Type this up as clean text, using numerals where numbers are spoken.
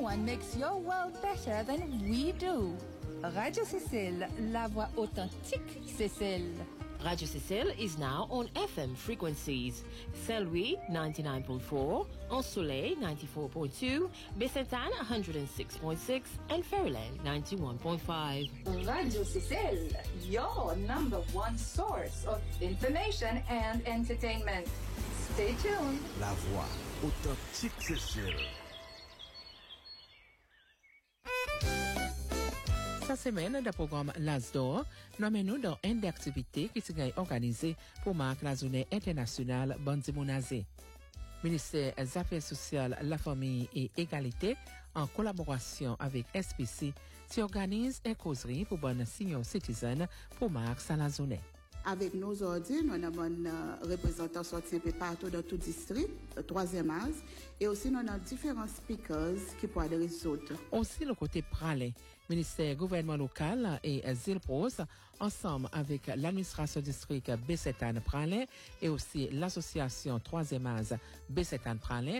one makes your world better than we do. Radio Cécile, la voix authentique Cécile. Radio Cécile is now on FM frequencies. Saint-Louis 99.4, Ensoleil 94.2, Baie-Sainte-Anne 106.6, and Ferryland 91.5. Radio Cécile, your number one source of information and entertainment. Stay tuned. La voix authentique Cécile. Cette semaine, le programme L'Asdor, nommez-nous dans une des activités qui sera organisée pour marquer la journée internationale Bandi Mounazé. Ministère des Affaires sociales, la famille et égalité, en collaboration avec SPC, organise une causerie pour bonnes senior citizens pour marquer la journée. Avec nous aujourd'hui, nous avons un représentant sorti un peu partout dans tout district, le 3e âge, et aussi nous avons différents speakers qui pourraient résoudre. Aussi, le côté pralé, ministère gouvernement local et Zilpros, ensemble avec l'administration district Baie-Sainte-Anne Pralin et aussi l'association 3e âge Baie-Sainte-Anne Pralin,